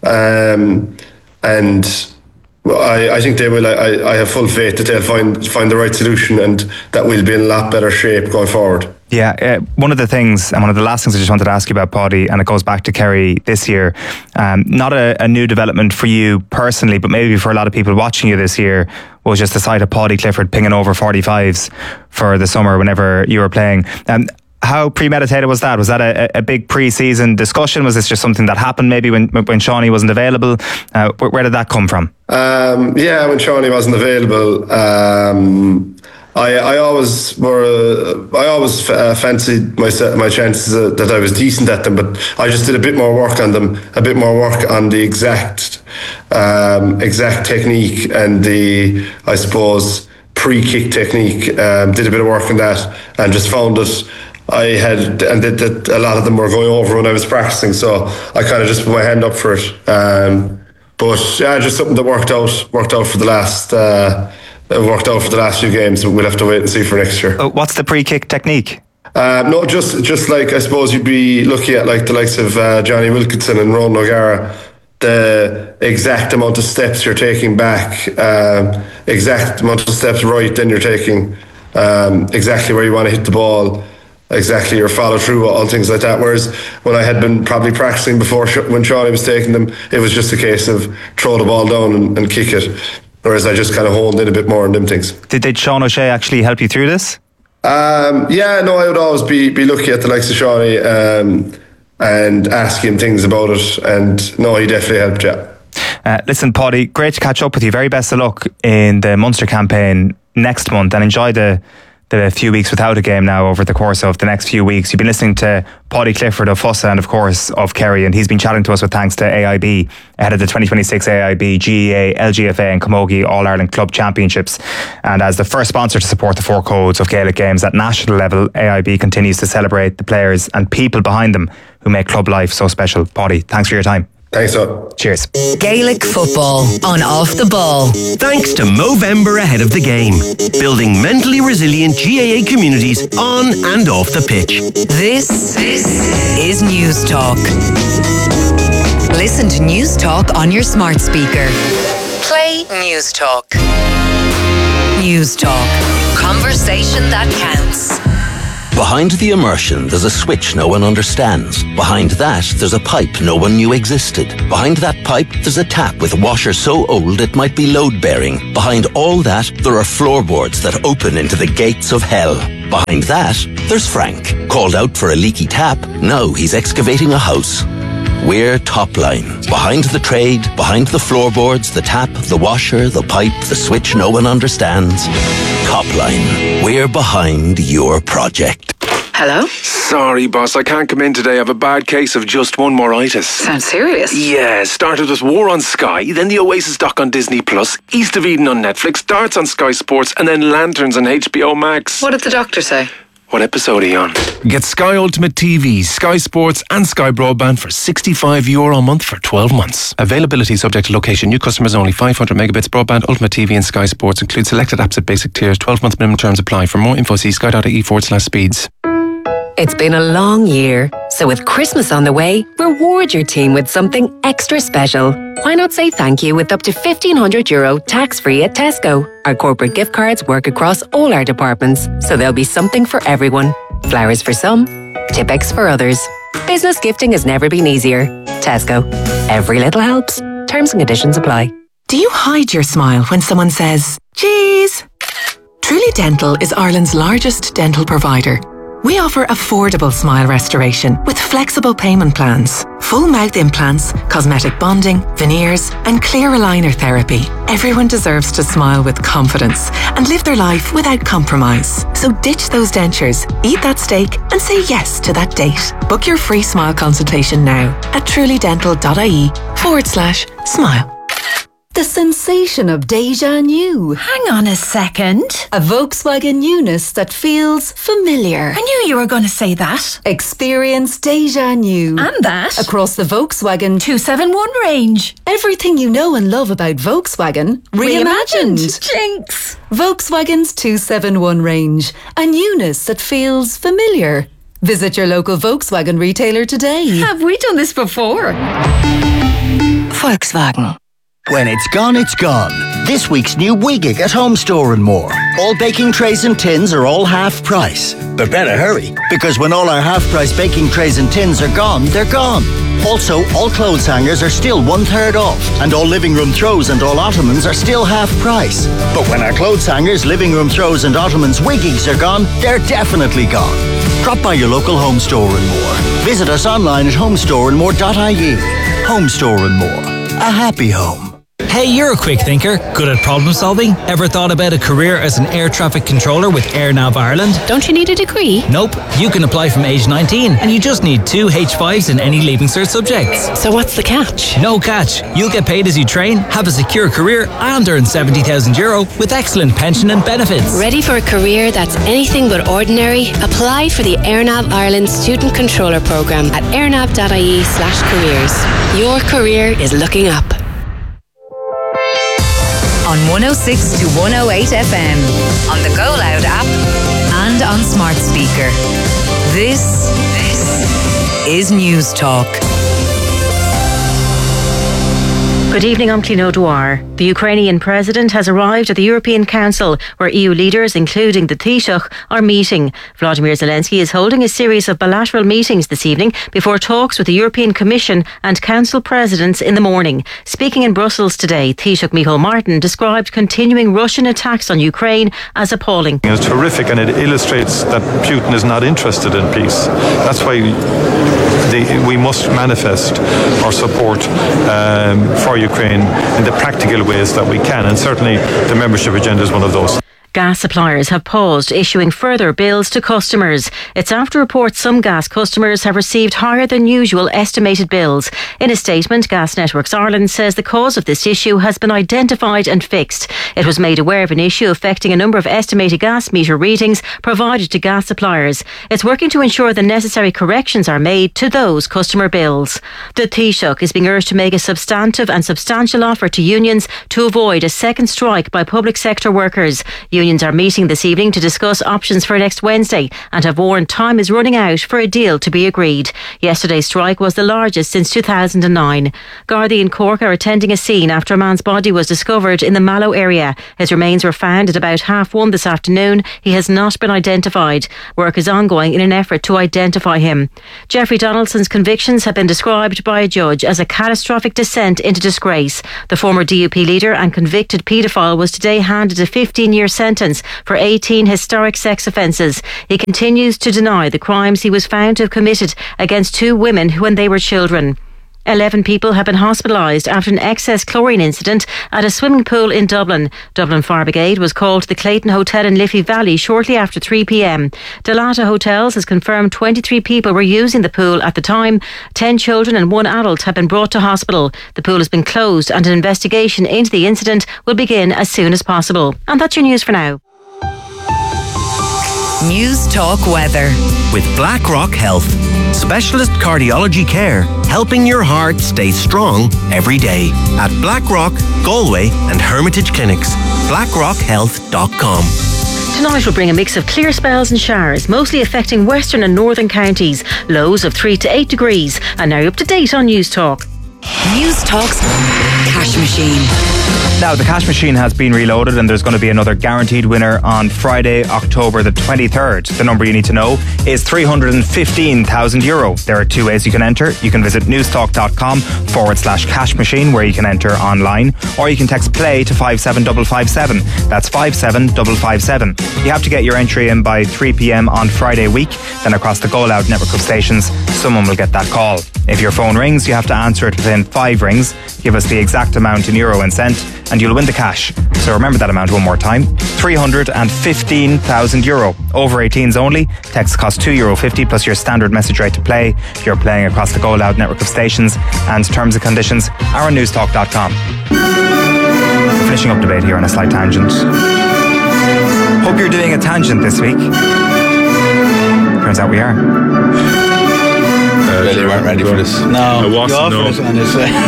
And I think they will. I have full faith that they'll find the right solution, and that we'll be in a lot better shape going forward. Yeah, one of the things, and one of the last things I just wanted to ask you about, Paddy, and it goes back to Kerry this year, not a new development for you personally, but maybe for a lot of people watching you this year, was just the sight of Paddy Clifford pinging over 45s for the summer whenever you were playing. How premeditated was that? Was that a big pre-season discussion? Was this just something that happened maybe when Shawnee wasn't available? Where did that come from? When Shawnee wasn't available, I always fancied my chances that I was decent at them, but I just did a bit more work on them, a bit more work on the exact technique and the, I suppose, pre-kick technique. Did a bit of work on that, and just found it. That a lot of them were going over when I was practicing, so I kind of just put my hand up for it. But yeah, just something that worked out for the last. Worked out for the last few games. We'll have to wait and see for next year. What's the pre-kick technique? No, just like, I suppose you'd be looking at like the likes of Johnny Wilkinson and Ronan O'Gara, the exact amount of steps you're taking back, exact amount of steps right, then you're taking exactly where you want to hit the ball, exactly your follow through, all things like that. Whereas when I had been probably practicing before, when Shawnee was taking them, it was just a case of throw the ball down and kick it. Whereas I just kind of honed in a bit more on them things. Did Sean O'Shea actually help you through this? I would always be looking at the likes of Shawnee and ask him things about it. And no, he definitely helped, yeah. Listen, Paddy, great to catch up with you. Very best of luck in the Munster campaign next month, and enjoy the few weeks without a game now over the course of the next few weeks. You've been listening to Paddy Clifford of Fossa and of course of Kerry, and he's been chatting to us with thanks to AIB ahead of the 2026 AIB, GEA, LGFA and Camogie All-Ireland Club Championships. And as the first sponsor to support the four codes of Gaelic games at national level, AIB continues to celebrate the players and people behind them who make club life so special. Paddy, thanks for your time. Thanks, up. Cheers. Gaelic football on Off the Ball. Thanks to Movember ahead of the game. Building mentally resilient GAA communities on and off the pitch. This is News Talk. Listen to News Talk on your smart speaker. Play News Talk. News Talk. Conversation that counts. Behind the immersion, there's a switch no one understands. Behind that, there's a pipe no one knew existed. Behind that pipe, there's a tap with a washer so old it might be load-bearing. Behind all that, there are floorboards that open into the gates of hell. Behind that, there's Frank. Called out for a leaky tap, now he's excavating a house. We're Topline. Behind the trade, behind the floorboards, the tap, the washer, the pipe, the switch no one understands. Topline. We're behind your project. Hello? Sorry, boss, I can't come in today. I have a bad case of just one moritis. Sounds serious. Yeah, started with War on Sky, then the Oasis doc on Disney Plus, East of Eden on Netflix, Darts on Sky Sports, and then Lanterns on HBO Max. What did the doctor say? What episode are you on? Get Sky Ultimate TV, Sky Sports and Sky Broadband for €65 a month for 12 months. Availability subject to location. New customers only. 500 megabits broadband, Ultimate TV and Sky Sports. Include selected apps at basic tiers. 12-month minimum terms apply. For more info, see sky.ie/speeds. It's been a long year, so with Christmas on the way, reward your team with something extra special. Why not say thank you with up to €1,500 tax-free at Tesco? Our corporate gift cards work across all our departments, so there'll be something for everyone. Flowers for some, Tipex for others. Business gifting has never been easier. Tesco. Every little helps. Terms and conditions apply. Do you hide your smile when someone says, "Cheese"? Truly Dental is Ireland's largest dental provider. We offer affordable smile restoration with flexible payment plans, full mouth implants, cosmetic bonding, veneers, and clear aligner therapy. Everyone deserves to smile with confidence and live their life without compromise. So ditch those dentures, eat that steak, and say yes to that date. Book your free smile consultation now at trulydental.ie/smile. The sensation of déjà new. Hang on a second. A Volkswagen newness that feels familiar. I knew you were going to say that. Experience déjà new. And that. Across the Volkswagen 271 range. Everything you know and love about Volkswagen reimagined. Jinx. Volkswagen's 271 range. A newness that feels familiar. Visit your local Volkswagen retailer today. Have we done this before? Volkswagen. When it's gone, it's gone. This week's new Wiggig at Home Store and More. All baking trays and tins are all half price. But better hurry, because when all our half price baking trays and tins are gone, they're gone. Also, all clothes hangers are still 1/3 off, and all living room throws and all ottomans are still half price. But when our clothes hangers, living room throws and ottomans Wiggigs are gone, they're definitely gone. Drop by your local Home Store and More. Visit us online at homestoreandmore.ie. Home Store and More. A happy home. Hey, you're a quick thinker, good at problem solving. Ever thought about a career as an air traffic controller with AirNav Ireland? Don't you need a degree? Nope. You can apply from age 19 and you just need 2 H5s in any Leaving Cert subjects. So what's the catch? No catch. You'll get paid as you train, have a secure career and earn €70,000 with excellent pension and benefits. Ready for a career that's anything but ordinary? Apply for the AirNav Ireland Student Controller Programme at airnav.ie/careers. Your career is looking up. On 106 to 108 FM, on the Go Loud app, and on smart speaker. This is News Talk. Good evening, I'm Clino Dwyer. The Ukrainian president has arrived at the European Council, where EU leaders, including the Taoiseach, are meeting. Vladimir Zelensky is holding a series of bilateral meetings this evening before talks with the European Commission and Council presidents in the morning. Speaking in Brussels today, Taoiseach Micheál Martin described continuing Russian attacks on Ukraine as appalling. It's horrific, and it illustrates that Putin is not interested in peace. That's why we must manifest our support for Ukraine in the practical ways that we can, and certainly the membership agenda is one of those. Gas suppliers have paused issuing further bills to customers. It's after reports some gas customers have received higher than usual estimated bills. In a statement, Gas Networks Ireland says the cause of this issue has been identified and fixed. It was made aware of an issue affecting a number of estimated gas meter readings provided to gas suppliers. It's working to ensure the necessary corrections are made to those customer bills. The Taoiseach is being urged to make a substantive and substantial offer to unions to avoid a second strike by public sector workers. Unions are meeting this evening to discuss options for next Wednesday and have warned time is running out for a deal to be agreed. Yesterday's strike was the largest since 2009. Gardaí in Cork are attending a scene after a man's body was discovered in the Mallow area. His remains were found at about 1:30 this afternoon. He has not been identified. Work is ongoing in an effort to identify him. Jeffrey Donaldson's convictions have been described by a judge as a catastrophic descent into disgrace. The former DUP leader and convicted paedophile was today handed a 15-year sentence for 18 historic sex offences. He continues to deny the crimes he was found to have committed against 2 women when they were children. 11 people have been hospitalised after an excess chlorine incident at a swimming pool in Dublin. Dublin Fire Brigade was called to the Clayton Hotel in Liffey Valley shortly after 3 p.m. Delata Hotels has confirmed 23 people were using the pool at the time. 10 children and 1 adult have been brought to hospital. The pool has been closed and an investigation into the incident will begin as soon as possible. And that's your news for now. News Talk Weather. With BlackRock Health. Specialist cardiology care, helping your heart stay strong every day. At BlackRock, Galway and Hermitage Clinics. BlackRockHealth.com. Tonight will bring a mix of clear spells and showers, mostly affecting western and northern counties. Lows of 3 to 8 degrees. And now you're up to date on News Talk. News Talk's Cash Machine. Now, the cash machine has been reloaded and there's going to be another guaranteed winner on Friday, October the 23rd. The number you need to know is €315,000. There are 2 ways you can enter. You can visit newstalk.com/cash machine where you can enter online, or you can text play to 57557. That's 57557. You have to get your entry in by 3 p.m. on Friday week. Then across the Go Loud network of stations, someone will get that call. If your phone rings, you have to answer it within 5 rings. Give us the exact amount in euro and cent, and you'll win the cash. So remember that amount one more time. €315,000. Over 18s only. Text costs €2.50 plus your standard message rate to play. You're playing across the Go Loud network of stations, and terms and conditions are on newstalk.com. We're finishing up debate here on a slight tangent. Hope you're doing a tangent this week. Turns out we are. Really weren't ready for this. No, you offered it and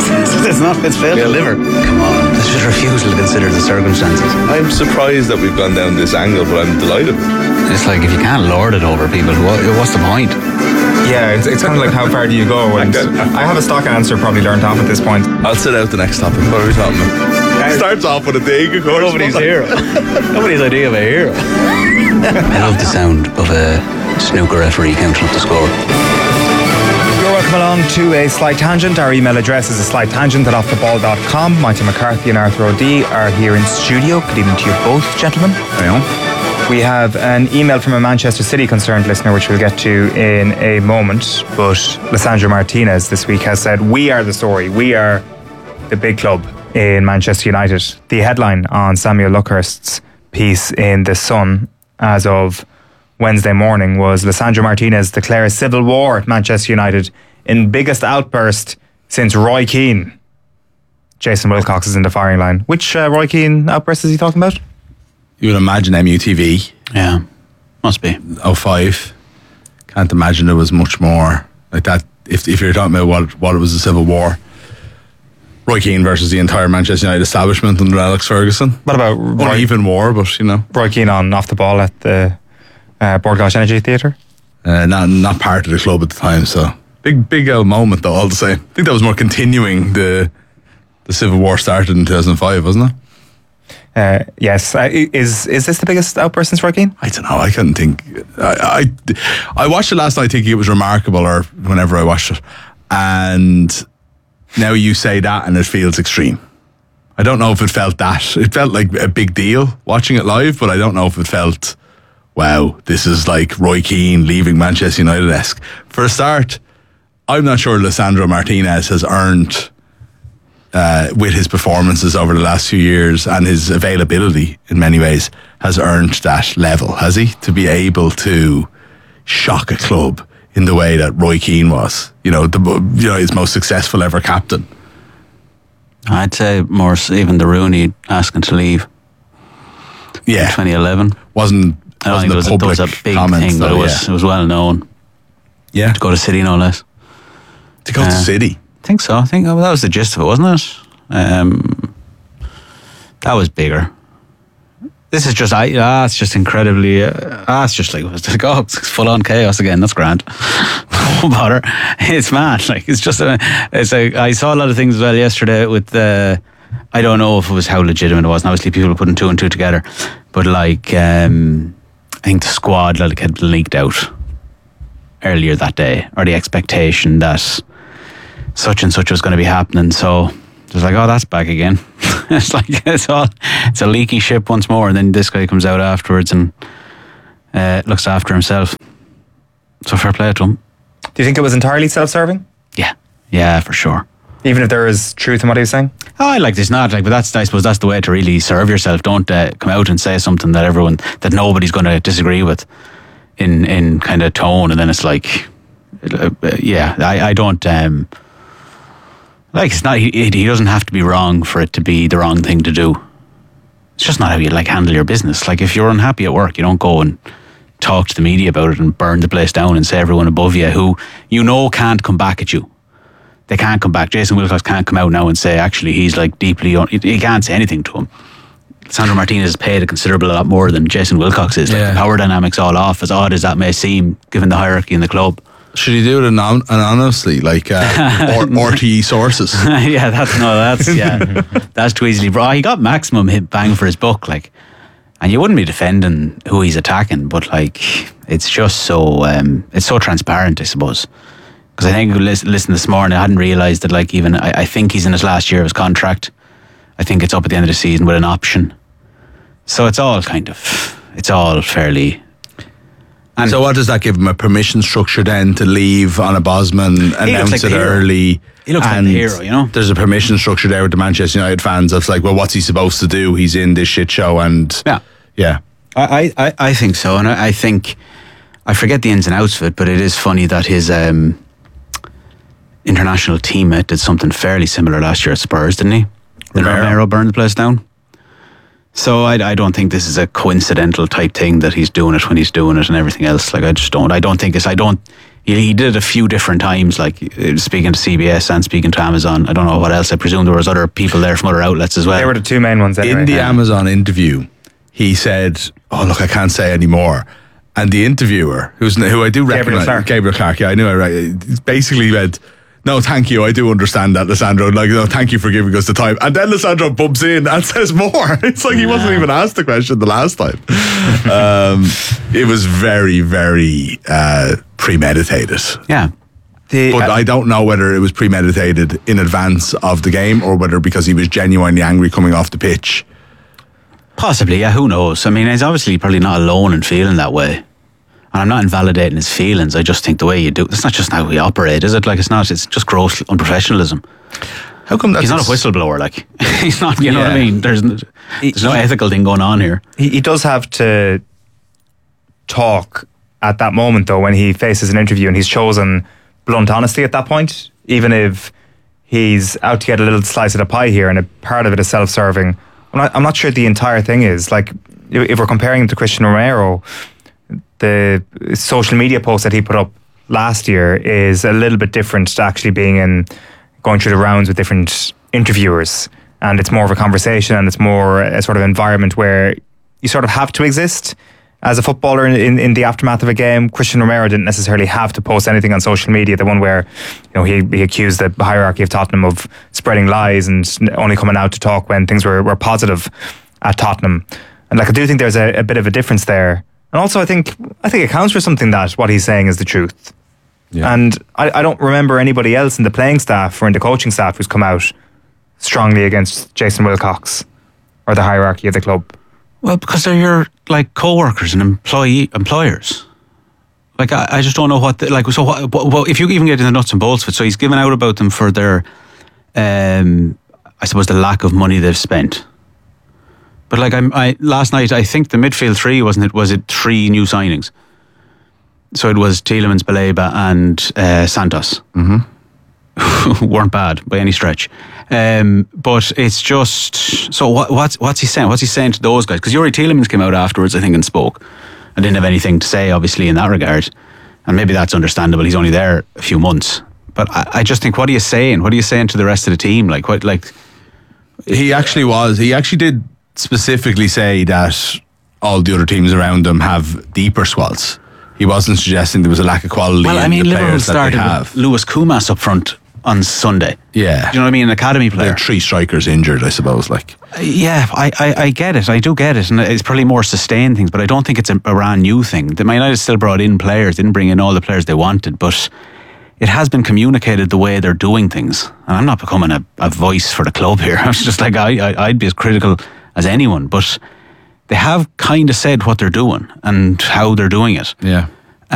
it's failed to deliver. Come on, let's just refusal to consider the circumstances. I'm surprised that we've gone down this angle, but I'm delighted. It's like if you can't lord it over people, what's the point? Yeah, it's kind of like how far do you go? And I have a stock answer probably learned off at this point. I'll sit out the next topic. What are we talking about? It starts off with a dig, of course. Nobody's hero. Nobody's idea of a hero. I love the sound of a snooker referee counting up the score. Welcome along to A Slight Tangent. Our email address is aslighttangent@offtheball.com. Mighty McCarthy and Arthur O'D are here in studio. Good evening to you both, gentlemen. We have an email from a Manchester City concerned listener, which we'll get to in a moment. But Lissandra Martinez this week has said, "We are the story. We are the big club in Manchester United." The headline on Samuel Luckhurst's piece in The Sun as of Wednesday morning was Lissandra Martinez declares civil war at Manchester United in biggest outburst since Roy Keane. Jason Wilcox is in the firing line. Which Roy Keane outburst is he talking about? You would imagine MUTV. Yeah, must be. 05. Can't imagine there was much more like that. If you're talking about what it was a civil war. Roy Keane versus the entire Manchester United establishment under Alex Ferguson. What about uneven war, but you know. Roy Keane on Off the Ball at the Bordgosh Energy Theatre? Not part of the club at the time, so big moment though, all the same. I think that was more continuing the civil war started in 2005, wasn't it? Yes. Is this the biggest outburst since Roy Keane? I don't know. I couldn't think. I watched it last night thinking it was remarkable, or whenever I watched it, and now you say that and it feels extreme. I don't know if it felt that. It felt like a big deal watching it live, but I don't know if it felt, wow, this is like Roy Keane leaving Manchester United-esque. For a start, I'm not sure Lissandro Martinez has earned, with his performances over the last few years and his availability in many ways, has earned that level, has he? To be able to shock a club in the way that Roy Keane was, his most successful ever captain. I'd say more even the Rooney asking to leave. Yeah, in 2011 wasn't it was a big thing, but it was well known. Yeah, to go to City, no less. To go to City, I think so. I think that was the gist of it, wasn't it? That was bigger. This is just, it's just incredibly, it's just like, it's full on chaos again. That's grand. Don't bother. It's mad. Like, I saw a lot of things as well yesterday with I don't know if it was how legitimate it was. And obviously people were putting two and two together. But I think the squad had leaked out earlier that day, or the expectation that such and such was going to be happening. So it was like, that's back again. It's like it's a leaky ship once more, and then this guy comes out afterwards and looks after himself. So fair play to him. Do you think it was entirely self-serving? Yeah, for sure. Even if there is truth in what he was saying? There's not. But I suppose that's the way to really serve yourself. Don't come out and say something that nobody's going to disagree with in kind of tone, and then it's like, I don't. It's not. He doesn't have to be wrong for it to be the wrong thing to do. It's just not how you handle your business. Like, if you're unhappy at work, you don't go and talk to the media about it and burn the place down and say everyone above you who can't come back at you. They can't come back. Jason Wilcox can't come out now and say actually he's deeply. He can't say anything to him. Sandro Martinez is paid a considerable lot more than Jason Wilcox is. The power dynamics all off, as odd as that may seem, given the hierarchy in the club. Should he do it anonymously, like RTE sources? That's too easily. He got maximum hit bang for his buck, and you wouldn't be defending who he's attacking, but it's just so it's so transparent, I suppose. Because I think listen this morning, I hadn't realised that I think he's in his last year of his contract. I think it's up at the end of the season with an option. So it's all fairly. And so what does that give him? A permission structure then to leave on a Bosman, announce it early? He looks like the hero, There's a permission structure there with the Manchester United fans that's like, well, what's he supposed to do? He's in this shit show and... Yeah. I think so. And I think... I forget the ins and outs of it, but it is funny that his international teammate did something fairly similar last year at Spurs, didn't he? Romero burned the place down. So I don't think this is a coincidental type thing that he's doing it when he's doing it and everything else. I just don't. I don't think it's. He did it a few different times, speaking to CBS and speaking to Amazon. I don't know what else. I presume there was other people there from other outlets as well. They were the two main ones anyway. In the Amazon interview, he said, I can't say anymore. And the interviewer, who I do recognise, Gabriel Clark, I knew I right, basically went, no, thank you. I do understand that, Lissandro. Thank you for giving us the time. And then Lissandro bumps in and says more. It's like he wasn't even asked the question the last time. It was very, very premeditated. Yeah. But I don't know whether it was premeditated in advance of the game or whether because he was genuinely angry coming off the pitch. Possibly, yeah. Who knows? I mean, he's obviously probably not alone in feeling that way. And I'm not invalidating his feelings. I just think the way you do it's not just how we operate, is it? It's just gross unprofessionalism. How come he's not a whistleblower? He's not. You know what I mean? There's no ethical thing going on here. He does have to talk at that moment, though, when he faces an interview, and he's chosen blunt honesty at that point, even if he's out to get a little slice of the pie here, and a part of it is self-serving. I'm not sure the entire thing is if we're comparing him to Christian Romero. The social media post that he put up last year is a little bit different to actually going through the rounds with different interviewers, and it's more of a conversation, and it's more a sort of environment where you sort of have to exist as a footballer in the aftermath of a game. Christian Romero didn't necessarily have to post anything on social media. The one where he accused the hierarchy of Tottenham of spreading lies and only coming out to talk when things were positive at Tottenham. And I do think there's a bit of a difference there. And also, I think it counts for something that what he's saying is the truth. Yeah. And I don't remember anybody else in the playing staff or in the coaching staff who's come out strongly against Jason Wilcox or the hierarchy of the club. Well, because they're your co-workers and employers. I just don't know what if you even get into the nuts and bolts of it. So he's given out about them for their, I suppose, the lack of money they've spent. But like I last night, I think the midfield three, wasn't it? Was it 3 new signings? So it was Tielemans, Baleba and Santos. Weren't bad by any stretch. But it's just, so what's he saying? What's he saying to those guys? Because Yuri Tielemans came out afterwards, I think, and spoke. I didn't have anything to say, obviously, in that regard. And maybe that's understandable. He's only there a few months. But I just think, what are you saying? What are you saying to the rest of the team? Like, what? Like, he actually did specifically say that all the other teams around him have deeper squads. He wasn't suggesting there was a lack of quality. Well, I mean, Liverpool started with Lewis Koumas up front on Sunday. Yeah. Do you know what I mean? An academy player. There are 3 strikers injured, I suppose. Like, yeah, I get it. I do get it. And it's probably more sustained things, but I don't think it's a brand new thing. The Man United still brought in players, didn't bring in all the players they wanted, but it has been communicated the way they're doing things. And I'm not becoming a voice for the club here. I was just like, I'd be as critical as anyone, but they have kind of said what they're doing and how they're doing it. Yeah.